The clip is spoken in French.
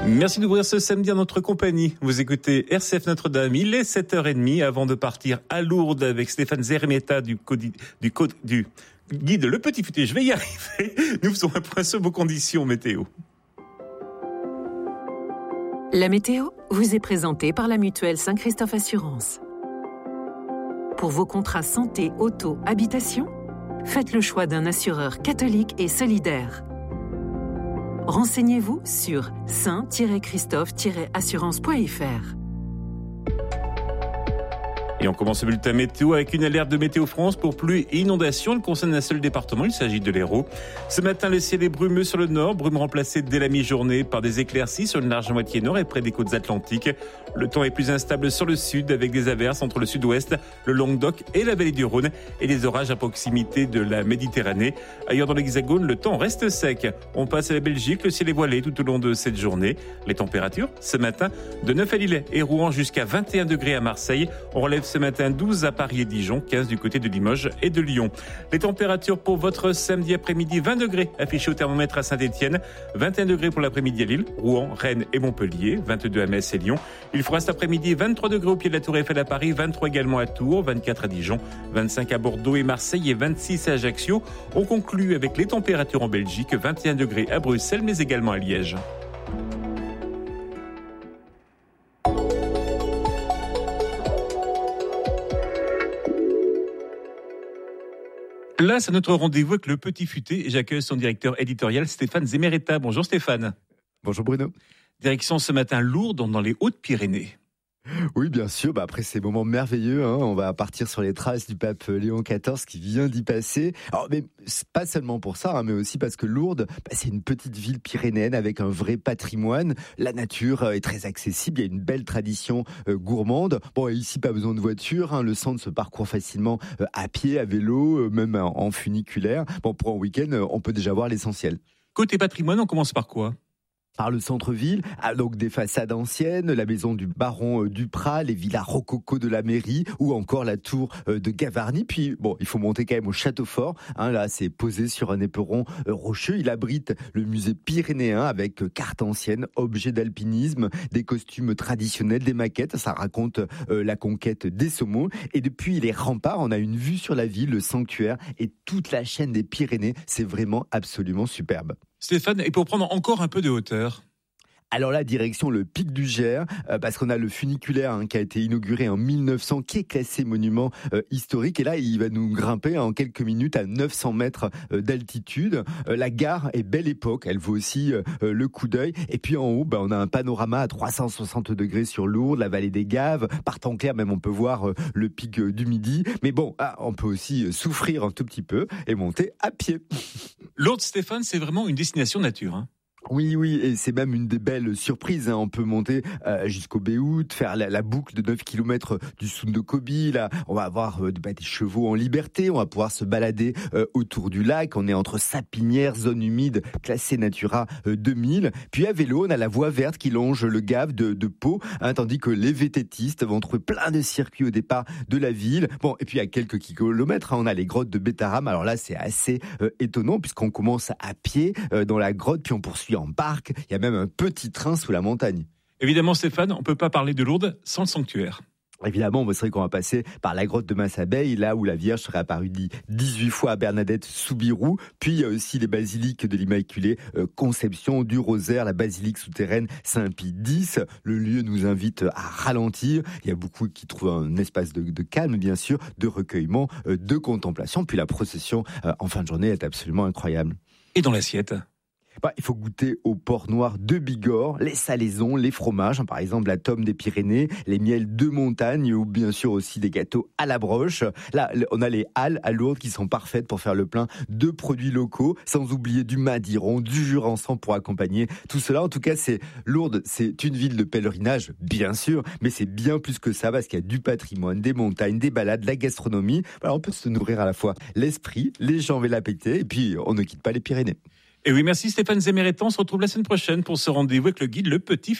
Merci d'ouvrir ce samedi en notre compagnie. Vous écoutez RCF Notre-Dame, il est 7h30 avant de partir à Lourdes avec Stéphane Zermeta du guide Le Petit Futé. Je vais y arriver. Nous faisons un point sur vos conditions météo. La météo vous est présentée par la mutuelle Saint-Christophe Assurance. Pour vos contrats santé, auto, habitation, faites le choix d'un assureur catholique et solidaire. Renseignez-vous sur saint-christophe-assurance.fr. Et on commence le bulletin météo avec une alerte de Météo France pour pluie et inondation. Elle concerne un seul département, il s'agit de l'Hérault. Ce matin, le ciel est brumeux sur le nord, brume remplacée dès la mi-journée par des éclaircies sur une large moitié nord et près des côtes atlantiques. Le temps est plus instable sur le sud avec des averses entre le sud-ouest, le Languedoc et la vallée du Rhône et des orages à proximité de la Méditerranée. Ailleurs dans l'Hexagone, le temps reste sec. On passe à la Belgique, le ciel est voilé tout au long de cette journée. Les températures, ce matin, de 9 à Lille et Rouen jusqu'à 21 degrés à Marseille. On relève ce matin 12 à Paris et Dijon, 15 du côté de Limoges et de Lyon. Les températures pour votre samedi après-midi, 20 degrés affichés au thermomètre à Saint-Étienne, 21 degrés pour l'après-midi à Lille, Rouen, Rennes et Montpellier, 22 à Metz et Lyon. Il fera cet après-midi 23 degrés au pied de la Tour Eiffel à Paris, 23 également à Tours, 24 à Dijon, 25 à Bordeaux et Marseille et 26 à Ajaccio. On conclut avec les températures en Belgique, 21 degrés à Bruxelles mais également à Liège. Là, c'est notre rendez-vous avec Le Petit Futé et j'accueille son directeur éditorial Stéphane Zermeta. Bonjour Stéphane. Bonjour Bruno. Direction ce matin Lourdes dans les Hautes-Pyrénées. Oui, bien sûr. Après ces moments merveilleux, on va partir sur les traces du pape Léon XIV qui vient d'y passer. Alors, mais c'est pas seulement pour ça, mais aussi parce que Lourdes, c'est une petite ville pyrénéenne avec un vrai patrimoine. La nature est très accessible. Il y a une belle tradition gourmande. Bon, et ici, pas besoin de voiture. Le centre se parcourt facilement à pied, à vélo, même en funiculaire. Bon, pour un week-end, on peut déjà voir l'essentiel. Côté patrimoine, on commence par quoi ? Par le centre-ville, donc des façades anciennes, la maison du baron Duprat, les villas rococo de la mairie ou encore la tour de Gavarnie. Puis, il faut monter quand même au château fort. Là, c'est posé sur un éperon rocheux. Il abrite le musée pyrénéen avec cartes anciennes, objets d'alpinisme, des costumes traditionnels, des maquettes. Ça raconte la conquête des saumons. Et depuis les remparts, on a une vue sur la ville, le sanctuaire et toute la chaîne des Pyrénées. C'est vraiment absolument superbe. Stéphane, et pour prendre encore un peu de hauteur ? Alors là, direction le pic du Gers, parce qu'on a le funiculaire qui a été inauguré en 1900, qui est classé monument historique. Et là, il va nous grimper en quelques minutes à 900 mètres d'altitude. La gare est belle époque, elle vaut aussi le coup d'œil. Et puis en haut, on a un panorama à 360 degrés sur Lourdes, la vallée des Gaves. Par temps clair, même on peut voir le pic du Midi. Mais on peut aussi souffrir un tout petit peu et monter à pied. Lourdes, Stéphane, c'est vraiment une destination nature, Oui, et c'est même une des belles surprises. On peut monter jusqu'au Béout, faire la boucle de 9 km du Sundokobi. Là, on va avoir des chevaux en liberté. On va pouvoir se balader autour du lac. On est entre sapinières, zone humide, classée Natura 2000. Puis à vélo, on a la voie verte qui longe le Gave de Pau, tandis que les vététistes vont trouver plein de circuits au départ de la ville. Et puis à quelques kilomètres, on a les grottes de Bétaram. Alors là, c'est assez étonnant puisqu'on commence à pied dans la grotte, puis on poursuit en barque. Il y a même un petit train sous la montagne. Évidemment, Stéphane, on ne peut pas parler de Lourdes sans le sanctuaire. Évidemment, c'est vrai qu'on va passer par la grotte de Massabeille, là où la Vierge serait apparue 18 fois à Bernadette Soubirous. Puis il y a aussi les basiliques de l'Immaculée Conception, du Rosaire, la basilique souterraine Saint-Pie X. Le lieu nous invite à ralentir. Il y a beaucoup qui trouvent un espace de calme, bien sûr, de recueillement, de contemplation. Puis la procession en fin de journée est absolument incroyable. Et dans l'assiette ? Il faut goûter au porc noir de Bigorre, les salaisons, les fromages, par exemple la tome des Pyrénées, les miels de montagne ou bien sûr aussi des gâteaux à la broche. Là, on a les halles à Lourdes qui sont parfaites pour faire le plein de produits locaux, sans oublier du madiron, du jurançon pour accompagner tout cela. En tout cas, Lourdes, c'est une ville de pèlerinage, bien sûr, mais c'est bien plus que ça parce qu'il y a du patrimoine, des montagnes, des balades, de la gastronomie. Alors on peut se nourrir à la fois l'esprit, les jambes et l'appétit, et puis on ne quitte pas les Pyrénées. Et oui, merci Stéphane Zermeta. On se retrouve la semaine prochaine pour ce rendez-vous avec le guide Le Petit